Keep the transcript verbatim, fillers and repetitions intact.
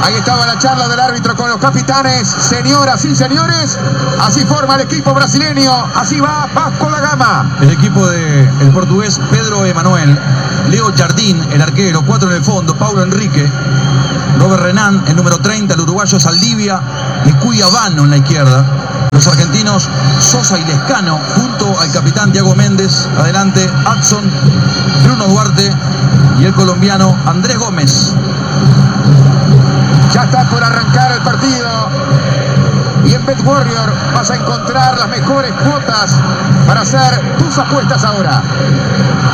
Ahí estaba la charla del árbitro con los capitanes. Señoras y señores, así forma el equipo brasileño. Así va Vasco da Gama. El equipo del portugués Pedro Emanuel, Leo Jardín, el arquero, cuatro en el fondo, Paulo Enrique, Robert Renan, el número treinta, el uruguayo Saldivia y Cuyabano en la izquierda. Los argentinos Sosa y Lescano junto al capitán Thiago Méndez. Adelante Adson, Bruno Duarte y el colombiano Andrés Gómez. Ya está por arrancar el partido. Y en BetWarrior vas a encontrar las mejores cuotas para hacer tus apuestas ahora.